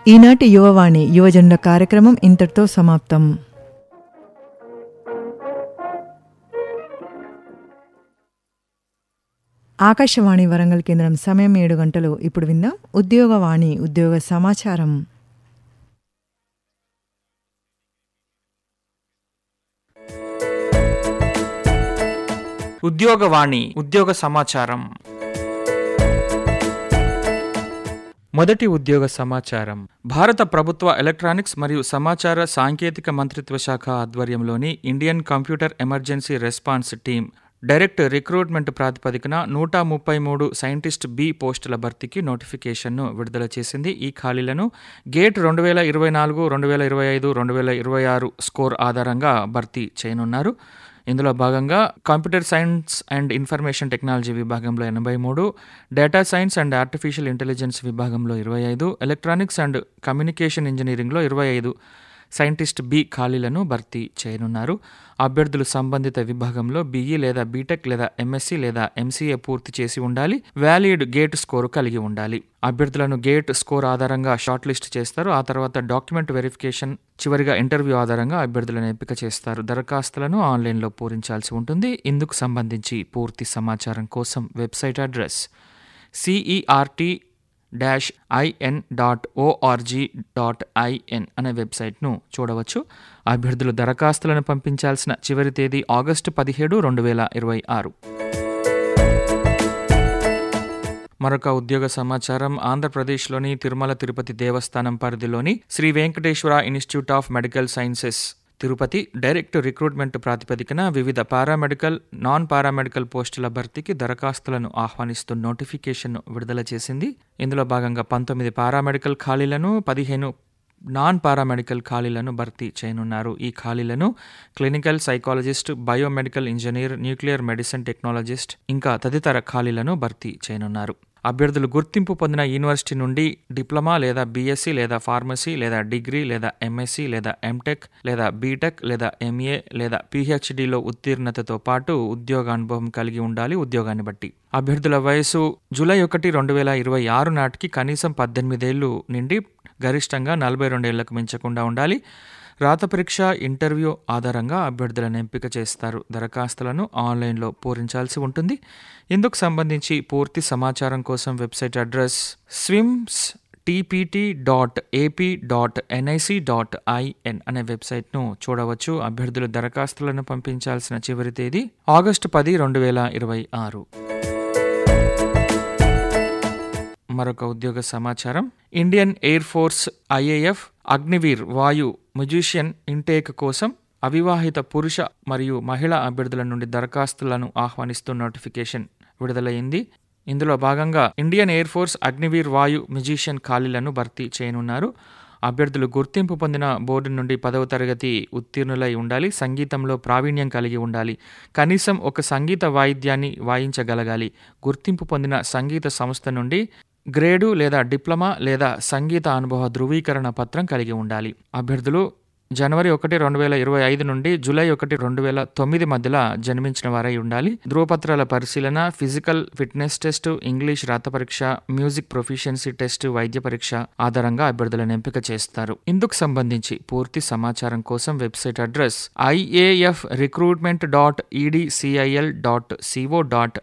ఈనాటి యువవాణి యువజనుల కార్యక్రమం ఇంతటితో సమాప్తం. ఆకాశవాణి వరంగల్ కేంద్రం సమయం 7 గంటలు. ఇప్పుడు విందాం ఉద్యోగవాణి ఉద్యోగ సమాచారం. ఉద్యోగవాణి ఉద్యోగ సమాచారం. మొదటి ఉద్యోగ సమాచారం. భారత ప్రభుత్వ ఎలక్ట్రానిక్స్ మరియు సమాచార సాంకేతిక మంత్రిత్వ శాఖ ఆధ్వర్యంలోని Indian computer emergency response team direct recruitment ప్రాతిపదికన 133 సైంటిస్ట్ బి పోస్టుల భర్తీకి నోటిఫికేషన్ను విడుదల చేసింది. ఈ ఖాళీలను గేట్ 2024, 2025, 2026 స్కోర్ ఆధారంగా భర్తీ చేయనున్నారు. ఇందులో భాగంగా computer science and information technology విభాగంలో 83, data science and artificial intelligence విభాగంలో 25, ఎలక్ట్రానిక్స్ అండ్ కమ్యూనికేషన్ ఇంజనీరింగ్లో 25 సైంటిస్ట్ బి ఖాళీలను భర్తీ చేయనున్నారు. అభ్యర్థులు సంబంధిత విభాగంలో బీఈ లేదా బీటెక్ లేదా ఎంఎస్సీ లేదా ఎంసీఏ పూర్తి చేసి ఉండాలి. వ్యాలిడ్ గేట్ స్కోరు కలిగి ఉండాలి. అభ్యర్థులను గేట్ స్కోర్ ఆధారంగా షార్ట్ లిస్ట్ చేస్తారు. ఆ తర్వాత డాక్యుమెంట్ వెరిఫికేషన్, చివరిగా ఇంటర్వ్యూ ఆధారంగా అభ్యర్థులను ఎంపిక చేస్తారు. దరఖాస్తులను ఆన్లైన్లో పూరించాల్సి ఉంటుంది. ఇందుకు సంబంధించి పూర్తి సమాచారం కోసం వెబ్సైట్ అడ్రస్ cert-in.org.in అనే వెబ్సైట్ను చూడవచ్చు. అభ్యర్థులు దరఖాస్తులను పంపించాల్సిన చివరి తేదీ ఆగస్టు 17, 2026. మరొక ఉద్యోగ సమాచారం. ఆంధ్రప్రదేశ్లోని తిరుమల తిరుపతి దేవస్థానం పరిధిలోని Shri Venkateswara institute of medical sciences Tirupati direct recruitment ప్రాతిపదికన వివిధ పారామెడికల్, నాన్ పారామెడికల్ పోస్టుల భర్తీకి దరఖాస్తులను ఆహ్వానిస్తూ నోటిఫికేషన్ను విడుదల చేసింది. ఇందులో భాగంగా 19 పారామెడికల్ ఖాళీలను, 15 నాన్ పారామెడికల్ ఖాళీలను భర్తీ చేయనున్నారు. ఈ ఖాళీలను clinical psychologist, biomedical engineer, nuclear medicine technologist ఇంకా తదితర ఖాళీలను భర్తీ చేయనున్నారు. అభ్యర్థులు గుర్తింపు పొందిన యూనివర్సిటీ నుండి డిప్లొమా లేదా బీఎస్సీ లేదా ఫార్మసీ లేదా డిగ్రీ లేదా ఎంఎస్సీ లేదా ఎంటెక్ లేదా బీటెక్ లేదా ఎంఏ లేదా పీహెచ్డీలో ఉత్తీర్ణతతో పాటు ఉద్యోగ అనుభవం కలిగి ఉండాలి. ఉద్యోగాన్ని బట్టి అభ్యర్థుల వయసు జూలై 1, 2026 నాటికి కనీసం 18 ఏళ్లు నిండి గరిష్టంగా 42 ఏళ్లకు మించకుండా ఉండాలి. రాత పరీక్ష, ఇంటర్వ్యూ ఆధారంగా అభ్యర్థులను ఎంపిక చేస్తారు. దరఖాస్తులను ఆన్లైన్లో పూరించాల్సి ఉంటుంది. ఇందుకు సంబంధించి పూర్తి సమాచారం కోసం వెబ్సైట్ అడ్రస్ swims.tpt.ap.nic.in అనే వెబ్సైట్ను చూడవచ్చు. అభ్యర్థులు దరఖాస్తులను పంపించాల్సిన చివరి తేదీ ఆగస్టు 10, 2026. మరొక ఉద్యోగ సమాచారం. Indian air force IAF Agniveer వాయు మ్యూజిషియన్ ఇంటేక్ కోసం అవివాహిత పురుష మరియు మహిళా అభ్యర్థుల నుండి దరఖాస్తులను ఆహ్వానిస్తూ నోటిఫికేషన్ విడుదలైంది. ఇందులో భాగంగా ఇండియన్ ఎయిర్ ఫోర్స్ అగ్నివీర్ వాయు మ్యూజిషియన్ ఖాళీలను భర్తీ చేయనున్నారు. అభ్యర్థులు గుర్తింపు పొందిన బోర్డు నుండి 10వ తరగతి ఉత్తీర్ణులై ఉండాలి. సంగీతంలో ప్రావీణ్యం కలిగి ఉండాలి. కనీసం ఒక సంగీత వాయిద్యాన్ని వాయించగలగాలి. గుర్తింపు పొందిన సంగీత సంస్థ నుండి గ్రేడు లేదా డిప్లొమా లేదా సంగీత అనుభవ ధృవీకరణ పత్రం కలిగి ఉండాలి. అభ్యర్థులు జనవరి 1, 2025 నుండి జూలై 1, 2009 మధ్యలో జన్మించిన వారై ఉండాలి. ధృవపత్రాల పరిశీలన, ఫిజికల్ ఫిట్నెస్ టెస్ట్, ఇంగ్లీష్ రాత పరీక్ష, మ్యూజిక్ ప్రొఫిషియన్సీ టెస్ట్, వైద్య పరీక్ష ఆధారంగా అభ్యర్థులను ఎంపిక చేస్తారు. ఇందుకు సంబంధించి పూర్తి సమాచారం కోసం వెబ్సైట్ అడ్రస్ iafrecruitment.edcil.co.in